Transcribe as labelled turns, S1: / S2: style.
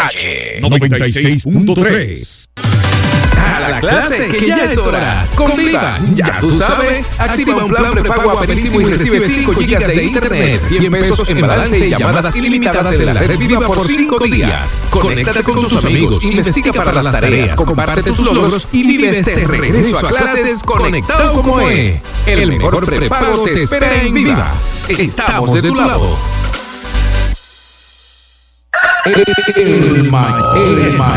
S1: Calle 96.3.
S2: A la clase, que ya es hora. Con Viva, ya tú sabes. Activa un plan prepago aperísimo y recibe 5 GB de internet, 100 pesos en balance y llamadas ilimitadas de la red Viva por 5 días. Conéctate con tus amigos, investiga para las tareas, comparte tus logros y vive este regreso a clases conectado como es. El mejor prepago te espera en Viva. Estamos de tu lado. El mayor.